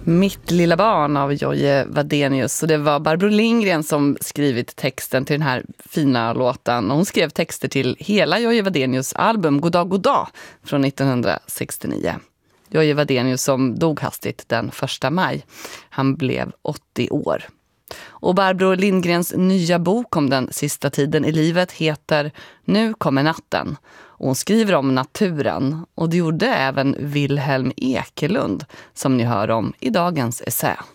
Mitt lilla barn av Jojje Wadenius. Och det var Barbro Lindgren som skrivit texten till den här fina låten. Hon skrev texter till hela Jojje Wadenius album Goddag, goddag från 1969. Jojje Wadenius som dog hastigt den 1 maj. Han blev 80 år. Och Barbro Lindgrens nya bok om den sista tiden i livet heter Nu kommer natten. Och hon skriver om naturen, och det gjorde även Wilhelm Ekelund som ni hör om i dagens essä.